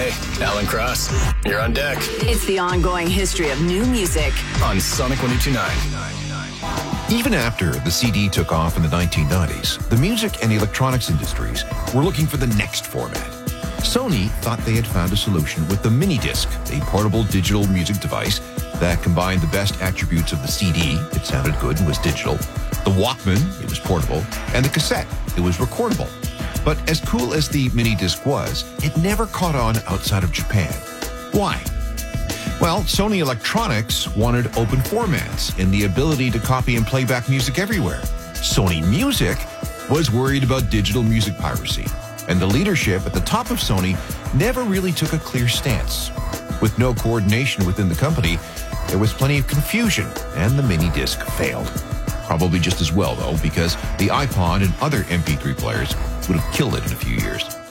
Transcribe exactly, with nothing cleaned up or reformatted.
Hey, Alan Cross, you're on deck. It's the ongoing history of new music on Sonic one oh two point nine. Even after the C D took off in the nineteen nineties, the music and electronics industries were looking for the next format. Sony thought they had found a solution with the mini disc, a portable digital music device that combined the best attributes of the C D, it sounded good and was digital, the Walkman, it was portable, and the cassette, it was recordable. But as cool as the mini disc was, it never caught on outside of Japan. Why? Well, Sony Electronics wanted open formats and the ability to copy and play back music everywhere. Sony Music was worried about digital music piracy, and the leadership at the top of Sony never really took a clear stance. With no coordination within the company, there was plenty of confusion, and the mini disc failed. Probably just as well, though, because the iPod and other M P three players would have killed it in a few years.